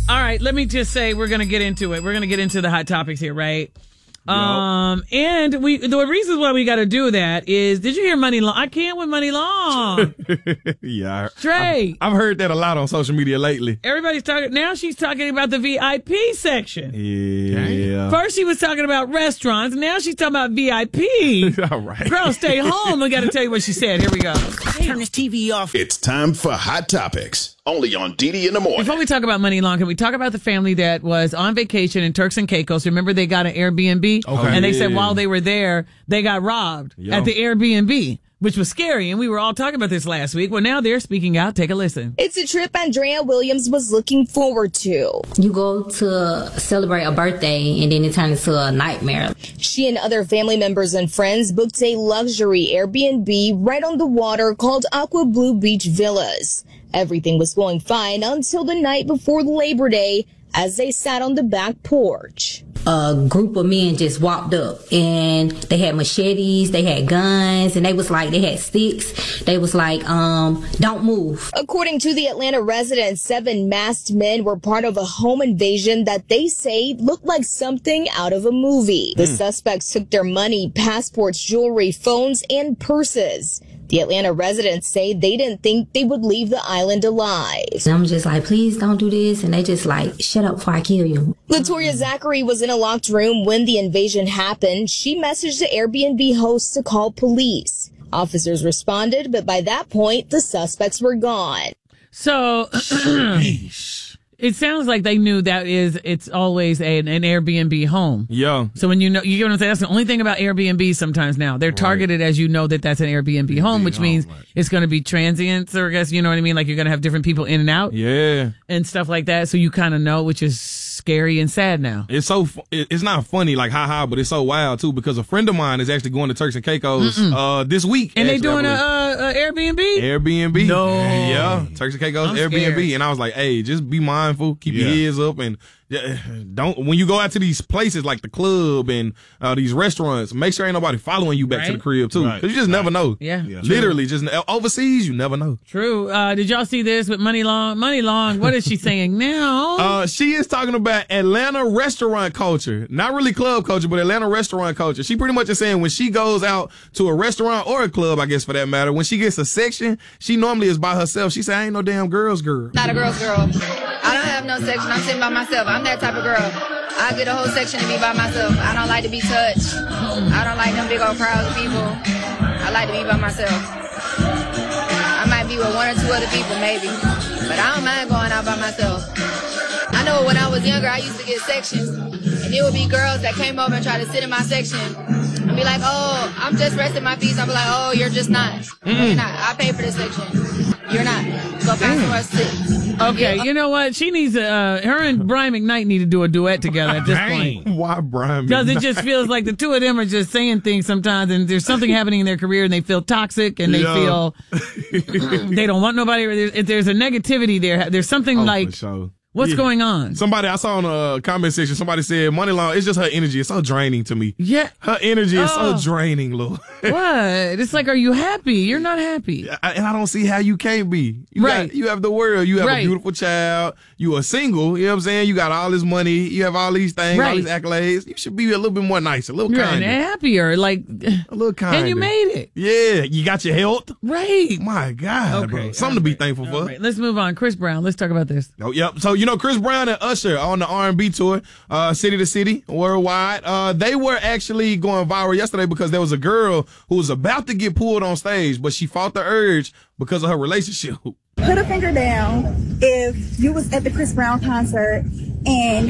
All right, let me just say we're going to get into it. We're going to get into the hot topics here, right? And the reason why we got to do that is, did you hear Money Long? I can't with Money Long. Yeah. Trey. I've heard that a lot on social media lately. Everybody's talking. Now she's talking about the VIP section. Yeah. First she was talking about restaurants. Now she's talking about VIP. All right. Girl, stay home. I got to tell you what she said. Here we go. Turn this TV off. It's time for Hot Topics, only on DD in the Morning. Before we talk about Money Long, can we talk about the family that was on vacation in Turks and Caicos? Remember they got an Airbnb? Okay. And they said while they were there, they got robbed at the Airbnb, which was scary. And we were all talking about this last week. Well, now they're speaking out. Take a listen. It's a trip Andrea Williams was looking forward to. You go to celebrate a birthday and then it turns into a nightmare. She and other family members and friends booked a luxury Airbnb right on the water called Aqua Blue Beach Villas. Everything was going fine until the night before Labor Day as they sat on the back porch. A group of men just walked up and they had machetes, they had guns, and they had sticks. They was like, don't move. According to the Atlanta residents, 7 masked men were part of a home invasion that they say looked like something out of a movie. The suspects took their money, passports, jewelry, phones, and purses. The Atlanta residents say they didn't think they would leave the island alive. And I'm just like, please don't do this. And they just like, shut up before I kill you. Latoya Zachary was in a locked room when the invasion happened. She messaged the Airbnb host to call police. Officers responded, but by that point, the suspects were gone. So it sounds like they knew it's always an Airbnb home. Yeah. So when you get what I'm saying, that's the only thing about Airbnb sometimes now. They're targeted as you know that's an Airbnb home, which means it's going to be transients, or I guess, you know what I mean? Like you're going to have different people in and out. Yeah. And stuff like that. So you kind of know, which is scary and sad now. It's it's not funny, like haha, but it's so wild too, because a friend of mine is actually going to Turks and Caicos this week. And they doing a Airbnb? Airbnb. No. Yeah. Turks and Caicos I'm Airbnb. scared. And I was like, hey, just be mindful, keep your ears up, and don't, when you go out to these places like the club and these restaurants, make sure ain't nobody following you back to the crib too, because you just never know. Yeah. Literally, just overseas, you never know. True. Did y'all see this with Money Long? Money Long, what is she saying now? She is talking about Atlanta restaurant culture. Not really club culture, but Atlanta restaurant culture. She pretty much is saying when she goes out to a restaurant or a club, I guess for that matter, when she gets a section, she normally is by herself. She said, I ain't no damn girl's girl. Not a girl's girl. I don't have no section. I'm sitting by myself. I'm that type of girl. I get a whole section to be by myself. I don't like to be touched. I don't like them big old crowds of people. I like to be by myself. I might be with 1 or 2 other people maybe, but I don't mind going out by myself. I know when I was younger, I used to get sections, and it would be girls that came over and tried to sit in my section and be like, oh, I'm just resting my piece. I'll be like, oh, you're just not. No, you're not. I pay for this section. You're not. Go find somewhere to sit. Okay, you know what? She needs her and Brian McKnight need to do a duet together at this point. Why Brian McKnight? Because it just feels like the two of them are just saying things sometimes, and there's something happening in their career, and they feel toxic, and they feel they don't want nobody. There's a negativity there. There's something like, what's going on? Somebody, I saw in a comment section, somebody said, Money Long, it's just her energy. It's so draining to me. Yeah. Her energy is so draining, Lord. What? It's like, are you happy? You're not happy. And I don't see how you can't be. You have the world. You have a beautiful child. You are single. You know what I'm saying? You got all this money. You have all these things, all these accolades. You should be a little bit more nice, a little kinder. Happier, like a little kinder. And you made it. Yeah. You got your health. Right. My God, bro. Something to be thankful for. Right. Let's move on. Chris Brown. Let's talk about this. Oh, yep. So, you know, Chris Brown and Usher on the R&B tour, city to city, worldwide. They were actually going viral yesterday because there was a girl who was about to get pulled on stage, but she fought the urge because of her relationship. Put a finger down if you was at the Chris Brown concert and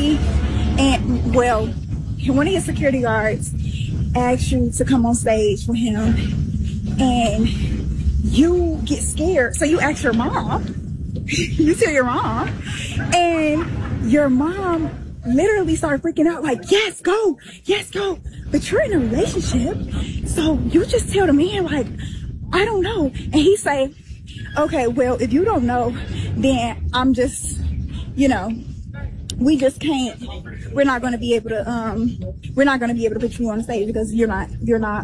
one of his security guards asked you to come on stage for him and you get scared. So you ask your mom, you tell your mom, and your mom literally started freaking out like, yes, go. But you're in a relationship. So you just tell the man like, I don't know. And he say, okay, well, if you don't know, then I'm just, we just can't, we're not going to be able to put you on stage because you're not